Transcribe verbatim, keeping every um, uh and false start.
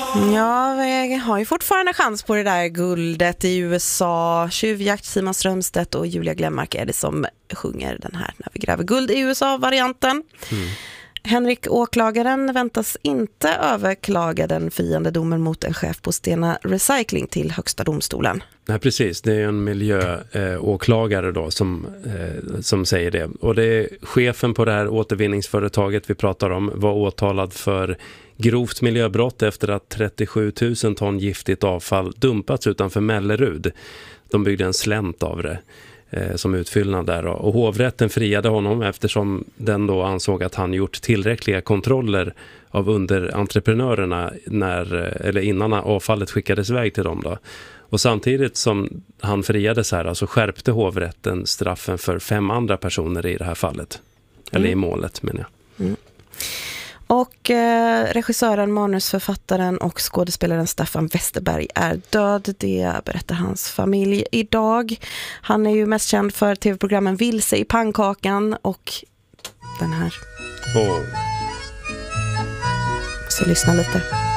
Ja, vi har ju fortfarande chans på det där guldet i U S A. Tjuvjakt, Simon Strömstedt och Julia Glenmark är det som sjunger den här När vi gräver guld i U S A-varianten. Mm. Henrik åklagaren väntas inte överklaga den friande domen mot en chef på Stena Recycling till Högsta domstolen. Nej, precis. Det är en miljöåklagare då som, eh, som säger det. Och det är chefen på det här återvinningsföretaget vi pratar om var åtalad för grovt miljöbrott efter att trettiosju tusen ton giftigt avfall dumpats utanför Mellerud. De byggde en slänt av det eh, som utfyllnad där. Då. Och hovrätten friade honom eftersom den då ansåg att han gjort tillräckliga kontroller av underentreprenörerna när, eller innan avfallet skickades iväg till dem då. Och samtidigt som han friades här så skärpte hovrätten straffen för fem andra personer i det här fallet. Eller mm. i målet menar jag. Mm. Och eh, regissören, manusförfattaren och skådespelaren Staffan Westerberg är död. Det berättar hans familj idag. Han är ju mest känd för tv-programmen Vilse i pannkakan och den här. Oh. Så lyssna lite.